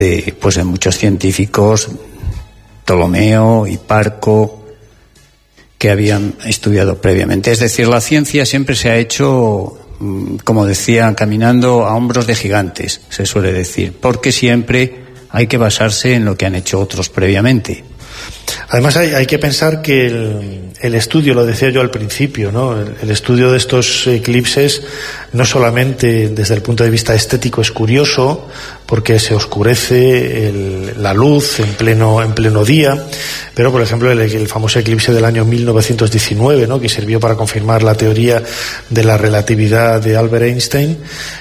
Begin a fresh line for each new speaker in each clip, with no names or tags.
de muchos científicos, Ptolomeo, Hiparco, que habían estudiado previamente. Es decir, la ciencia siempre se ha hecho, como decía, caminando a hombros de gigantes, se suele decir, porque siempre hay que basarse en lo que han hecho otros previamente.
Además hay que pensar que el estudio, lo decía yo al principio, ¿no? El estudio de estos eclipses no solamente desde el punto de vista estético es curioso, porque se oscurece la luz en pleno día, pero por ejemplo el famoso eclipse del año 1919, ¿no? Que sirvió para confirmar la teoría de la relatividad de Albert Einstein,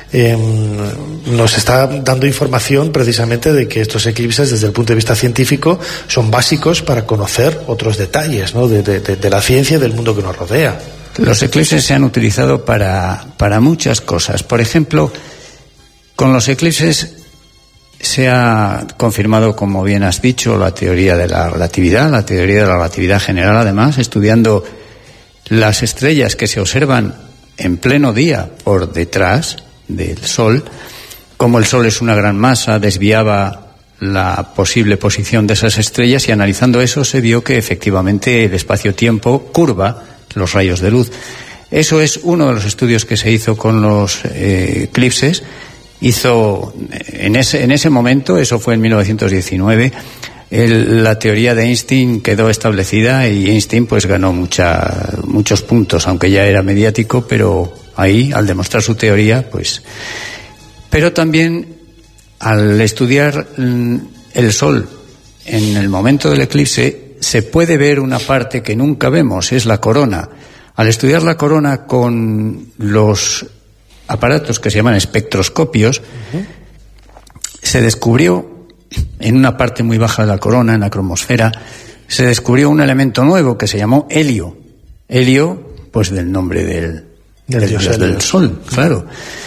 nos está dando información precisamente de que estos eclipses desde el punto de vista científico son básicos para conocer otros detalles, ¿no? de la ciencia y del mundo que nos rodea.
Los eclipses se han utilizado para muchas cosas. Por ejemplo, con los eclipses se ha confirmado, como bien has dicho, la teoría de la relatividad general, además, estudiando las estrellas que se observan en pleno día por detrás del Sol. Como el Sol es una gran masa, desviaba la posible posición de esas estrellas, y analizando eso se vio que efectivamente el espacio-tiempo curva los rayos de luz. Eso es uno de los estudios que se hizo con los eclipses. En ese momento, eso fue en 1919, la teoría de Einstein quedó establecida, y Einstein pues ganó muchos puntos, aunque ya era mediático, pero ahí, al demostrar su teoría, pues... Pero también, al estudiar el Sol en el momento del eclipse, se puede ver una parte que nunca vemos, es la corona. Al estudiar la corona con los aparatos que se llaman espectroscopios, se descubrió en una parte muy baja de la corona, en la cromosfera, se descubrió un elemento nuevo que se llamó helio. Helio, pues del nombre del dios del Sol, claro.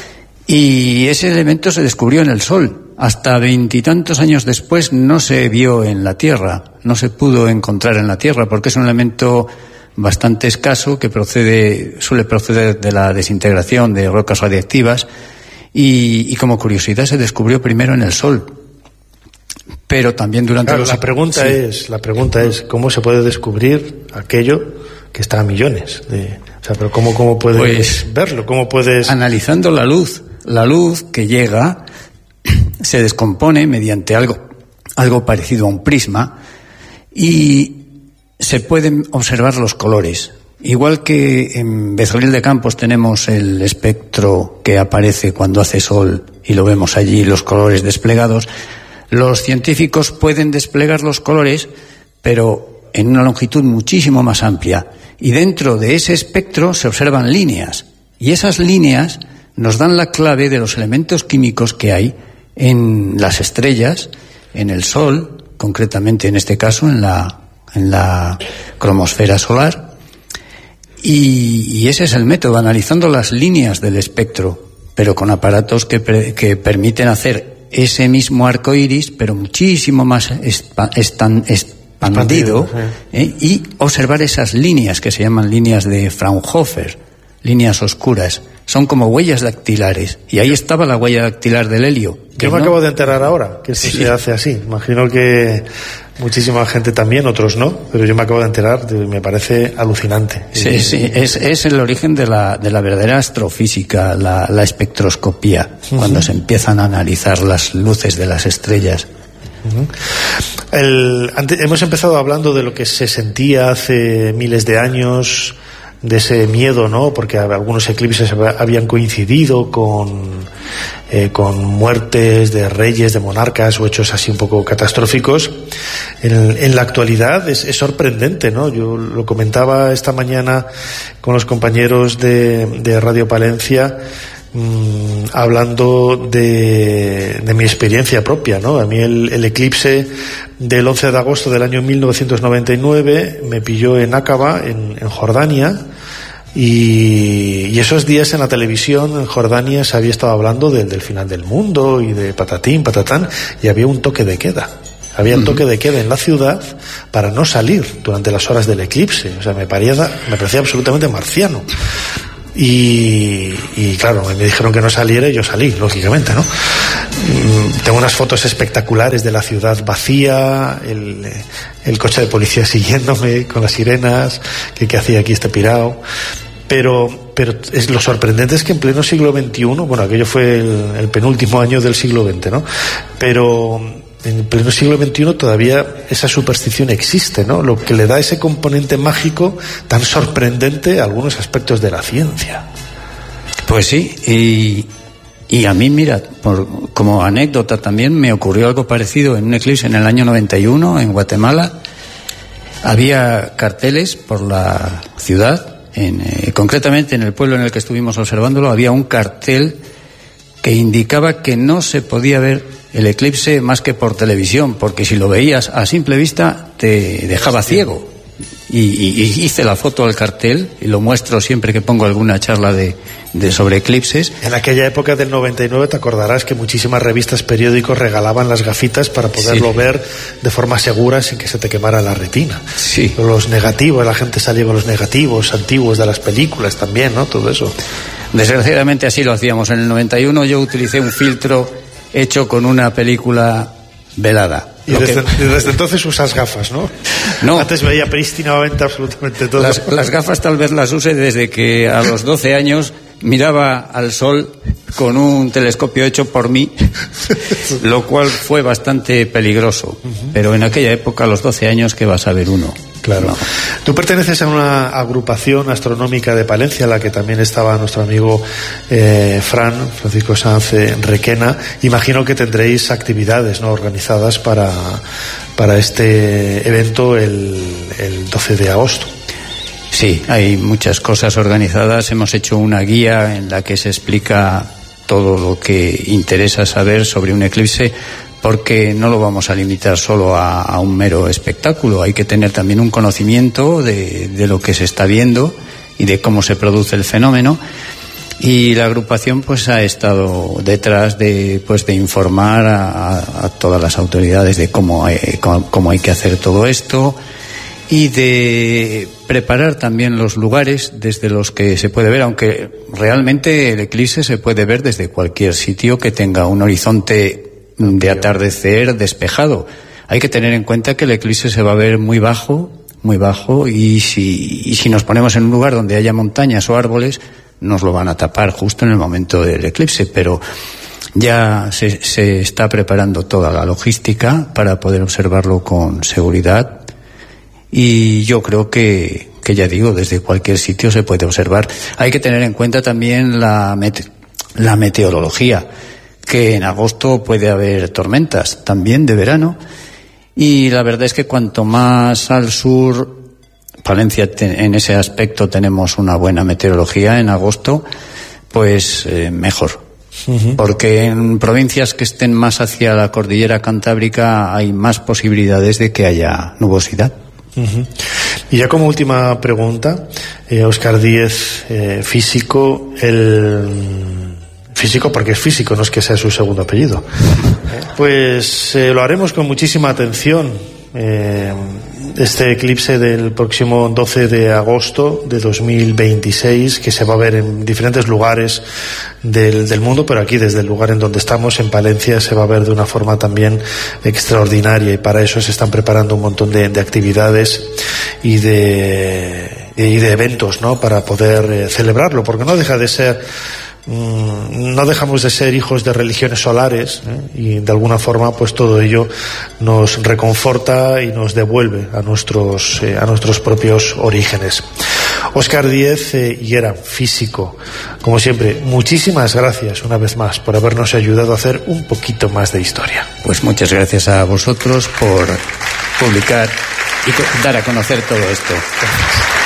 Y ese elemento se descubrió en el Sol. Hasta 20 y tantos años después no se vio en la Tierra, no se pudo encontrar en la Tierra, porque es un elemento bastante escaso que suele proceder de la desintegración de rocas radiactivas, y como curiosidad se descubrió primero en el Sol. Pero también durante
la pregunta es ¿cómo se puede descubrir aquello que está a millones de... O sea, pero ¿cómo puedes verlo? ¿Cómo puedes...?
Analizando la luz que llega se descompone mediante algo parecido a un prisma, y se pueden observar los colores. Igual que en Becerril de Campos tenemos el espectro que aparece cuando hace sol y lo vemos allí, los colores desplegados, los científicos pueden desplegar los colores, pero en una longitud muchísimo más amplia. Y dentro de ese espectro se observan líneas, y esas líneas nos dan la clave de los elementos químicos que hay en las estrellas, en el Sol, concretamente en este caso en la cromosfera solar, y ese es el método, analizando las líneas del espectro, pero con aparatos que permiten hacer ese mismo arco iris, pero muchísimo más expandido, y observar esas líneas que se llaman líneas de Fraunhofer, líneas oscuras. Son como huellas dactilares, y ahí estaba la huella dactilar del helio.
Yo me acabo de enterar ahora que esto se hace así. Imagino que muchísima gente también, otros no, pero yo me acabo de enterar, me parece alucinante.
Sí, es el origen de la verdadera astrofísica, la espectroscopía, cuando se empiezan a analizar las luces de las estrellas.
Hemos empezado hablando de lo que se sentía hace miles de años, de ese miedo, ¿no? Porque algunos eclipses habían coincidido con muertes de reyes, de monarcas, o hechos así un poco catastróficos. En la actualidad es sorprendente, ¿no? Yo lo comentaba esta mañana con los compañeros de Radio Palencia, hablando de mi experiencia propia, ¿no? A mí el eclipse del 11 de agosto del año 1999 me pilló en Aqaba, en Jordania, y esos días en la televisión en Jordania se había estado hablando del final del mundo y de patatín, patatán, y había un toque de queda. Había un toque de queda en la ciudad para no salir durante las horas del eclipse. O sea, me parecía absolutamente marciano. Y claro, me dijeron que no saliera y yo salí, lógicamente, ¿no? Tengo unas fotos espectaculares de la ciudad vacía, el coche de policía siguiéndome con las sirenas, que hacía aquí este pirao. Pero lo sorprendente es que en pleno siglo XXI, bueno, aquello fue el penúltimo año del siglo XX, ¿no? Pero en pleno siglo XXI todavía esa superstición existe, ¿no? Lo que le da ese componente mágico tan sorprendente a algunos aspectos de la ciencia.
Pues sí, y a mí, mira, como anécdota también me ocurrió algo parecido en un eclipse en el año 91 en Guatemala. Había carteles por la ciudad, concretamente en el pueblo en el que estuvimos observándolo, había un cartel que indicaba que no se podía ver el eclipse más que por televisión, porque si lo veías a simple vista te dejaba ciego. Y hice la foto al cartel y lo muestro siempre que pongo alguna charla sobre eclipses.
En aquella época del 99 te acordarás que muchísimas revistas, periódicos regalaban las gafitas para poderlo ver de forma segura sin que se te quemara la retina.
Sí.
Los negativos, la gente salía con los negativos antiguos de las películas también, ¿no? Todo eso.
Desgraciadamente así lo hacíamos. En el 91 yo utilicé un filtro hecho con una película velada.
Y desde entonces usas gafas, ¿no?
No.
Antes veía prístinamente absolutamente todo.
Las gafas tal vez las use desde que a los 12 años miraba al sol con un telescopio hecho por mí, lo cual fue bastante peligroso. Pero en aquella época, a los 12 años, ¿qué vas a ver uno?
Claro.
No.
Tú perteneces a una agrupación astronómica de Palencia, en la que también estaba nuestro amigo Francisco Sanz Requena. Imagino que tendréis actividades, ¿no?, organizadas para este evento el 12 de agosto.
Sí, hay muchas cosas organizadas. Hemos hecho una guía en la que se explica todo lo que interesa saber sobre un eclipse, porque no lo vamos a limitar solo a un mero espectáculo. Hay que tener también un conocimiento de lo que se está viendo y de cómo se produce el fenómeno. Y la agrupación pues ha estado detrás de informar a todas las autoridades de cómo hay que hacer todo esto, y de preparar también los lugares desde los que se puede ver, aunque realmente el eclipse se puede ver desde cualquier sitio que tenga un horizonte de atardecer despejado. Hay que tener en cuenta que el eclipse se va a ver muy bajo, y si nos ponemos en un lugar donde haya montañas o árboles, nos lo van a tapar justo en el momento del eclipse, pero ya se está preparando toda la logística para poder observarlo con seguridad. Y yo creo que ya digo, desde cualquier sitio se puede observar. Hay que tener en cuenta también la meteorología, que en agosto puede haber tormentas también de verano, y la verdad es que cuanto más al sur, Palencia en ese aspecto tenemos una buena meteorología en agosto, pues mejor. Porque en provincias que estén más hacia la cordillera cantábrica hay más posibilidades de que haya nubosidad.
Y ya como última pregunta, Óscar Díez, físico, físico porque es físico, no es que sea su segundo apellido. Pues lo haremos con muchísima atención. Este eclipse del próximo 12 de agosto de 2026, que se va a ver en diferentes lugares del mundo, pero aquí desde el lugar en donde estamos, en Palencia, se va a ver de una forma también extraordinaria, y para eso se están preparando un montón de actividades y de eventos, ¿no?, para poder celebrarlo, porque no dejamos de ser hijos de religiones solares, y de alguna forma pues todo ello nos reconforta y nos devuelve a nuestros propios orígenes. Óscar Díez Higuera, físico, como siempre, muchísimas gracias una vez más por habernos ayudado a hacer un poquito más de historia.
Pues muchas gracias a vosotros por publicar y dar a conocer todo esto.
Gracias.